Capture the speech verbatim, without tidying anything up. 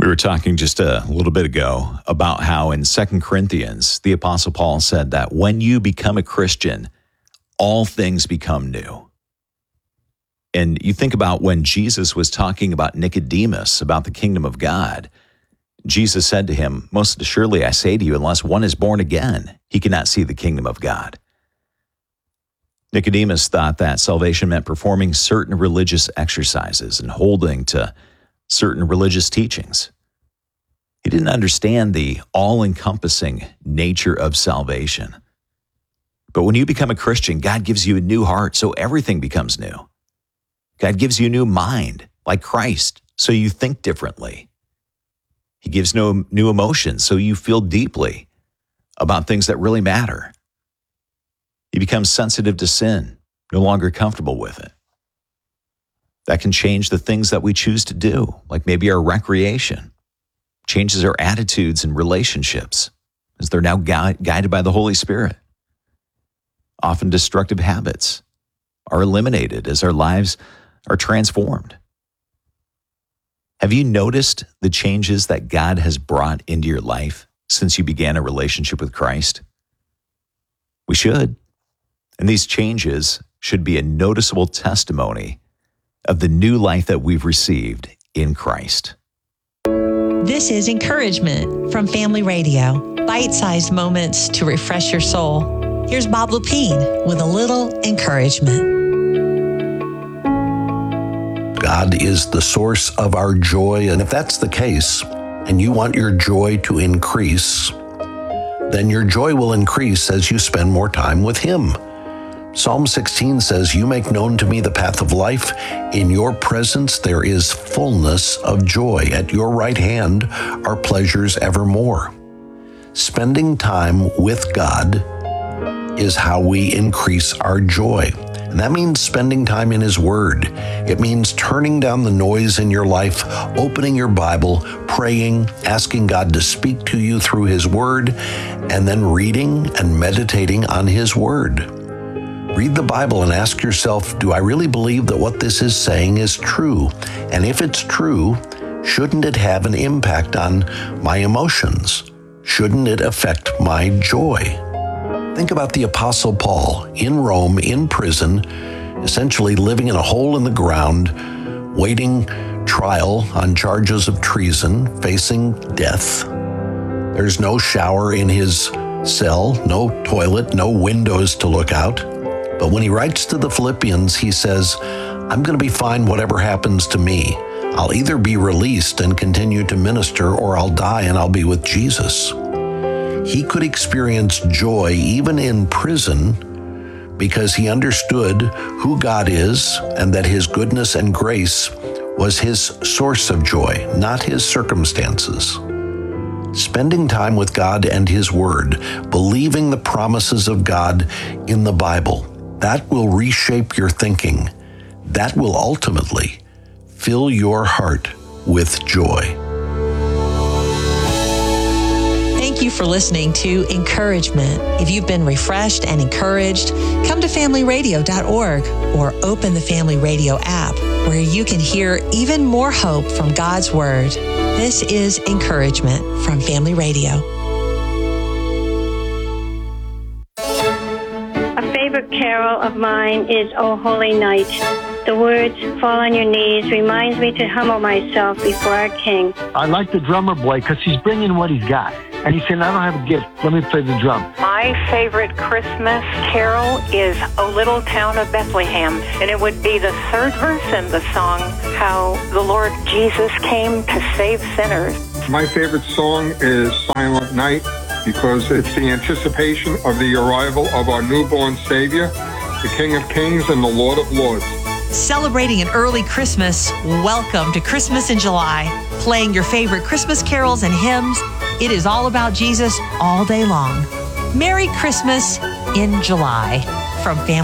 We were talking just a little bit ago about how in Second Corinthians, the Apostle Paul said that when you become a Christian, all things become new. And you think about when Jesus was talking about Nicodemus, about the kingdom of God, Jesus said to him, "Most assuredly I say to you, unless one is born again, he cannot see the kingdom of God." Nicodemus thought that salvation meant performing certain religious exercises and holding to certain religious teachings. He didn't understand the all-encompassing nature of salvation. But when you become a Christian, God gives you a new heart, so everything becomes new. God gives you a new mind, like Christ, so you think differently. He gives no new emotions, so you feel deeply about things that really matter. You become sensitive to sin, no longer comfortable with it. That can change the things that we choose to do, like maybe our recreation. Changes our attitudes and relationships, as they're now gui- guided by the Holy Spirit. Often destructive habits are eliminated as our lives are transformed. Have you noticed the changes that God has brought into your life since you began a relationship with Christ? We should. And these changes should be a noticeable testimony of the new life that we've received in Christ. This is Encouragement from Family Radio. Bite-sized moments to refresh your soul. Here's Bob Lepine with a little encouragement. God is the source of our joy, and if that's the case, and you want your joy to increase, then your joy will increase as you spend more time with Him. Psalm sixteen says, "You make known to me the path of life. In your presence there is fullness of joy. At your right hand are pleasures evermore." Spending time with God is how we increase our joy. And that means spending time in His Word. It means turning down the noise in your life, opening your Bible, praying, asking God to speak to you through His Word, and then reading and meditating on His Word. Read the Bible and ask yourself, do I really believe that what this is saying is true? And if it's true, shouldn't it have an impact on my emotions? Shouldn't it affect my joy? Think about the Apostle Paul in Rome, in prison, essentially living in a hole in the ground, waiting trial on charges of treason, facing death. There's no shower in his cell, no toilet, no windows to look out. But when he writes to the Philippians, he says, I'm going to be fine whatever happens to me. I'll either be released and continue to minister, or I'll die and I'll be with Jesus. He could experience joy even in prison because he understood who God is and that His goodness and grace was His source of joy, not his circumstances. Spending time with God and His Word, believing the promises of God in the Bible, that will reshape your thinking. That will ultimately fill your heart with joy. Thank you for listening to Encouragement. If you've been refreshed and encouraged, come to family radio dot org or open the Family Radio app, where you can hear even more hope from God's Word. This is Encouragement from Family Radio. A favorite carol of mine is O Holy Night. The words, fall on your knees, reminds me to humble myself before our King. I like the drummer boy because he's bringing what he's got. And he said, I don't have a gift. Let me play the drum. My favorite Christmas carol is O Little Town of Bethlehem. And it would be the third verse in the song, how the Lord Jesus came to save sinners. My favorite song is Silent Night because it's the anticipation of the arrival of our newborn Savior, the King of Kings and the Lord of Lords. Celebrating an early Christmas, welcome to Christmas in July. Playing your favorite Christmas carols and hymns. It is all about Jesus all day long. Merry Christmas in July from Family